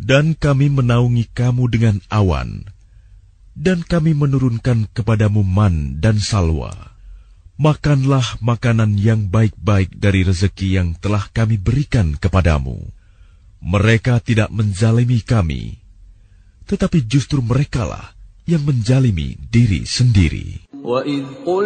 Dan kami menaungi kamu dengan awan, dan kami menurunkan kepadamu man dan salwa. Makanlah makanan yang baik-baik dari rezeki yang telah kami berikan kepadamu. Mereka tidak menzalimi kami, tetapi justru merekalah yang menzalimi diri sendiri.